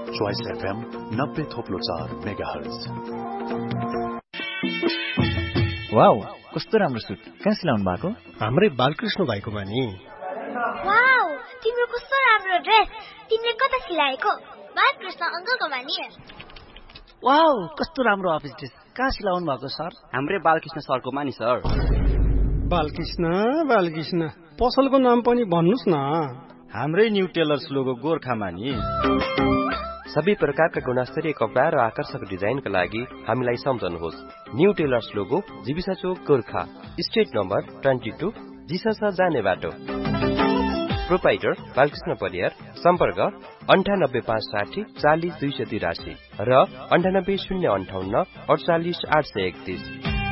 Choice FM 90.4 megahertz. Wow, कस्तो राम्रो suit. कहाँ सिलाउनु भएको? हाम्रै बालकृष्ण भाइकोमा नि। वाउ, तिम्रो कस्तो राम्रो ड्रेस। तिमीले कता सिलाएको? बालकृष्ण अंकलकोमा नि। वाउ, कस्तो राम्रो अफिस ड्रेस। कहाँ सिलाउनु भएको सर? हाम्रै बालकृष्ण सरकोमा नि सर। बालकृष्ण पसलको नाम पनि भन्नुस् न। हाम्रै न्यू टेलर्स लोगो गोर्खामा नि। सबै प्रकारका गुणस्तरीय कपडा र आकर्षक डिजाइनका लागि हामीलाई सम्झनुहोस्। न्यू टेलर्स लोगो जीविसा चोक गोर्खा, स्ट्रिट नम्बर 22, जीसस जाने बाटो। प्रोपाइटर बालकृष्ण परियार। सम्पर्क 98560 40 283 र 98058 48 831।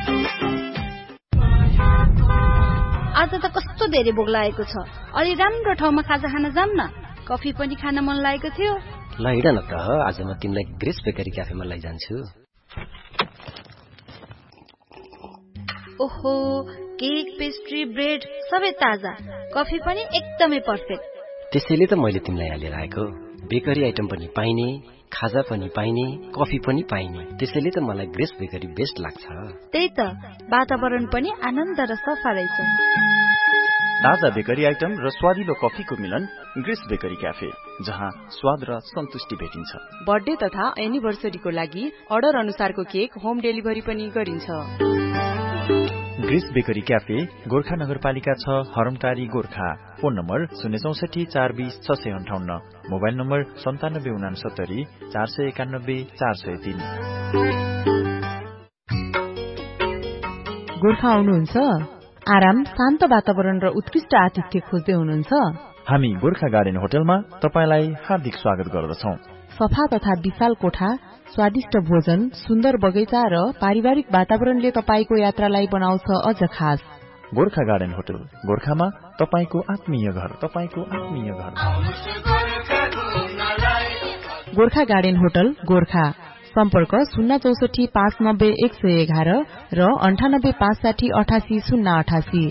आज त कस्तो धेरै भोक लागेको छ। अलि राम्रो ठाउँमा खाजा खान जाम न। कफी पनि खान मन लागेको थियो। ल हिँड न त, आज म तिमीलाई ग्रेस बेकरी क्याफेमा लैजान्छु। ओहो, केक, पेस्ट्री, ब्रेड सबै ताजा। कफी पनि एकदमै पर्फेक्ट। त्यसैले त मैले तिमीलाई यहाँ लिएर आएको। बेकरी आइटम पनि पाइने, खाजा पनि पाइने, कफी पनि पाइने। त्यसैले त मलाई ग्रेस बेकरी बेस्ट लाग्छ। त्यही त, वातावरण पनि आनन्द र सफा रहेछ। ताजा बेकरी आइटम र स्वादिलो कफीको मिलन ग्रेस बेकरी क्याफे, जहाँ स्वाद र सन्तुष्टि भेटिन्छ। बर्थडे तथा एनिभर्सरीको लागि अर्डर अनुसारको केक होम डेलिभरी पनि गरिन्छ। ग्रेस बेकरी क्याफे गोर्खा नगरपालिका 6 हरमटारी Gorkha. Phone number 064 420 658, mobile number 9769 491 403। Gorkha आउनुहुन्छ? आराम, शान्त वातावरण र उत्कृष्ट आतिथ्य खोज्दै हुनुहुन्छ? हामी गोर्खा गार्डन होटलमा तपाईलाई हार्दिक स्वागत गर्दछौं। सफा तथा विशाल कोठा, स्वादिष्ट भोजन, सुन्दर बगैँचा र पारिवारिक वातावरणले तपाईको यात्रालाई बनाउँछ अझ खास। गोर्खा गार्डन होटल गोर्खामा तपाईको आत्मीय घर। Gorkha garden hotel Gorkha. सम्पर्क 064 590 111 र 98 560 88 088।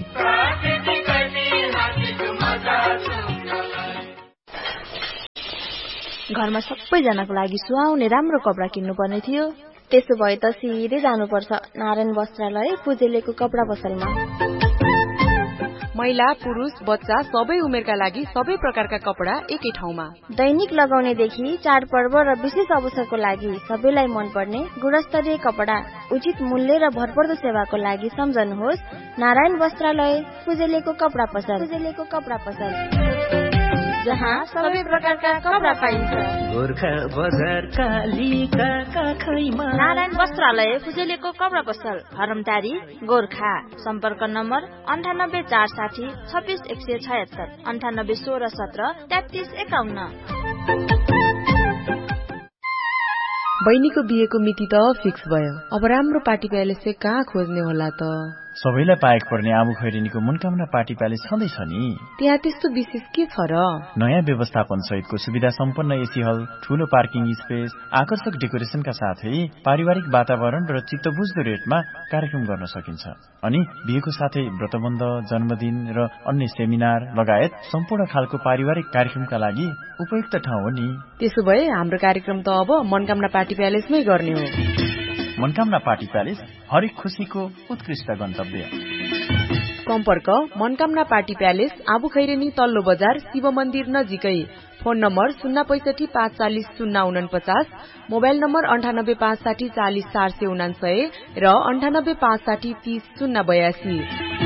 घरमा सबैजनाको लागि सुहाउने राम्रो कपडा किन्नु पर्ने थियो। त्यसो भए त सिधै जानुपर्छ नारायण वस्त्रालय फुजेलेको कपडा पसलमा। महिला, पुरुष, बच्चा सबै उमेरका लागि सबै प्रकारका कपडा एकै ठाउँमा। दैनिक लगाउनेदेखि चाडपर्व र विशेष अवसरको लागि सबैलाई मनपर्ने गुणस्तरीय कपडा, उचित मूल्य र भरपर्दो सेवाको लागि सम्झनुहोस् नारायण वस्त्रालय फुजेलेको कपडा पसल। जहाँ सबै प्रकारका कपडा पाइन्छ। गोर्खा बजार कालीका काखैमा नारायण वस्त्रालय फुजेलेको कपडा पसल, हरमटारी गोर्खा। सम्पर्क नम्बर 98 460 26 176, 98 16 17 33 51। बहिनीको बिहेको मिति त फिक्स भयो। अब राम्रो पार्टी प्यालेस चाहिँ कहाँ खोज्ने होला त? सबैलाई पाएको पर्ने आबु खैरेनीको मनकामना पार्टी प्यालेस छँदैछ नि। त्यहाँ त्यस्तो विशेष के छ र? नयाँ व्यवस्थापन सहितको सुविधा सम्पन्न एसी हल, ठूलो पार्किङ स्पेस, आकर्षक डेकोरेसनका साथै पारिवारिक वातावरण र चित्तबुझ्दो रेटमा कार्यक्रम गर्न सकिन्छ। अनि बिहेको साथै व्रतबन्ध, जन्मदिन र अन्य सेमिनार लगायत सम्पूर्ण खालको पारिवारिक कार्यक्रमका लागि उपयुक्त ठाउँ हो नि। त्यसो भए हाम्रो कार्यक्रम त अब मनकामना पार्टी प्यालेसमै गर्ने हो। मनकामना पार्टी प्यालेस हरेक खुशीको उत्कृष्ट गन्तव्य। सम्पर्क मनकामना पार्टी प्यालेस, आबु खैरेनी तल्लो बजार, शिव मन्दिर नजिकै। फोन नम्बर 065 540 049, मोबाइल नम्बर 98 560 40 449 र 98 560 30 082।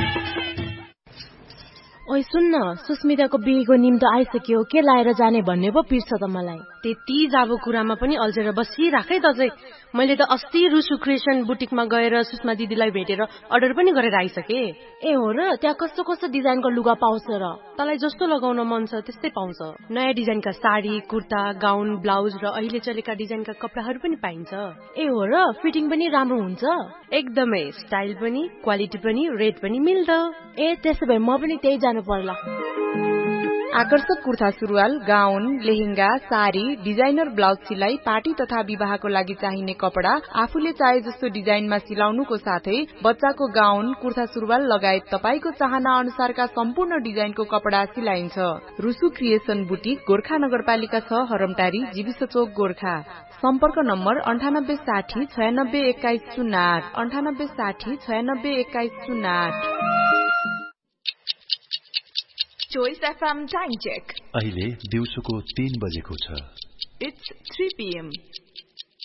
ओइ सुन्न, सुस्मिताको बिहेको निम्तो आइसक्यो। के लाएर जाने भन्ने पो पिर्छ त मलाई। त्यति जाबो कुरामा पनि अल्झेर बसिराखै त चाहिँ। मैले त अस्ति रुसु क्रिएसन बुटिकमा गएर सुषमा दिदीलाई भेटेर अर्डर पनि गरेर आइसके। ए हो र? त्यहाँ कस्तो कस्तो डिजाइनको लुगा पाउँछ र? तँलाई जस्तो लगाउन मन छ त्यस्तै पाउँछ। नयाँ डिजाइनका साडी, कुर्ता, गाउन, ब्लाउज र अहिले चलेका डिजाइनका कपडाहरू पनि पाइन्छ। ए हो र? फिटिङ पनि राम्रो हुन्छ? एकदमै, स्टाइल पनि, क्वालिटी पनि, रेट पनि मिल्दो। ए त्यसो भए म पनि त्यही जानु पर्ला। आकर्षक कुर्ता सुरुवाल, गाउन, लेहेंगा, सारी, डिजाइनर ब्लाउज सिलाई, पार्टी तथा विवाहको लागि चाहिने कपडा आफूले चाहे जस्तो डिजाइनमा सिलाउनुको साथै बच्चाको गाउन, कुर्ता सुरुवाल लगायत तपाईको चाहना अनुसारका सम्पूर्ण डिजाइनको कपडा सिलाइन्छ। रुसु क्रिएसन बुटिक गोर्खा नगरपालिका 6 हरमटारी जीविस चोक गोर्खा। सम्पर्क number 9860 96 21 08 9860 96 21 08। Choice FM time check. अहिले दिउँसोको 3 बजेको छ। It's 3 p.m.